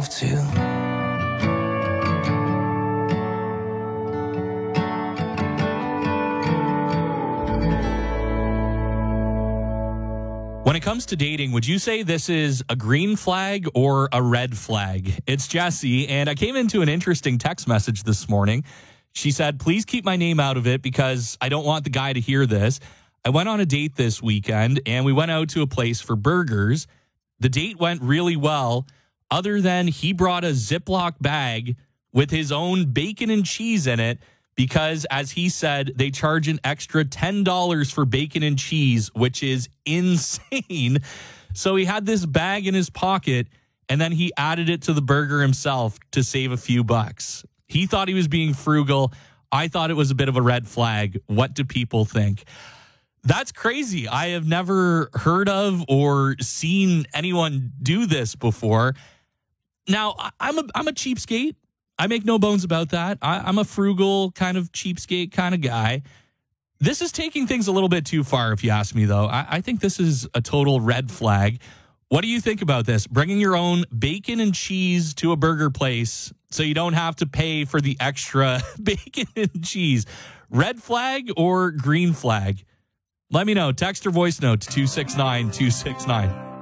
myself to. When it comes to dating, would you say this is a green flag or a red flag? It's Jesse, and I came into an interesting text message this morning. She said, please keep my name out of it because I don't want the guy to hear this. I went on a date this weekend, and we went out to a place for burgers. The date went really well, other than he brought a Ziploc bag with his own bacon and cheese in it, because, as he said, they charge an extra $10 for bacon and cheese, which is insane. So he had this bag in his pocket, and then he added it to the burger himself to save a few bucks. He thought he was being frugal. I thought it was a bit of a red flag. What do people think? That's crazy. I have never heard of or seen anyone do this before. Now, I'm a cheapskate. I make no bones about that. I'm a frugal kind of cheapskate kind of guy. This is taking things a little bit too far, if you ask me, though. I think this is a total red flag. What do you think about this? Bringing your own bacon and cheese to a burger place so you don't have to pay for the extra bacon and cheese. Red flag or green flag? Let me know. Text or voice note to 269-269.